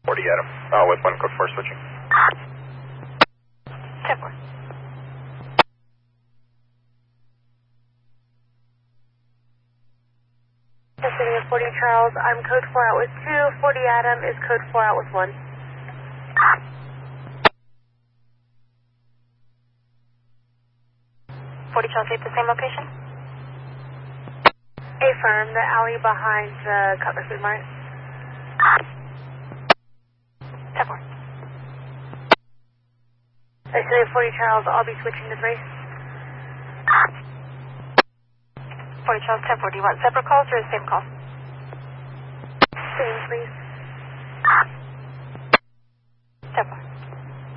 40 Adam, with 1 code 4 switching. 10-4. Testing at 40 Charles, I'm code 4 out with 2, 40 Adam is code 4 out with 1. 40 Charles, at the same location? Affirm, the alley behind the Cutler Food Mart. 10-4. I say 40 Charles, I'll be switching to 3. 40 Charles, 10-4. Do you want separate calls or the same call? Same, please.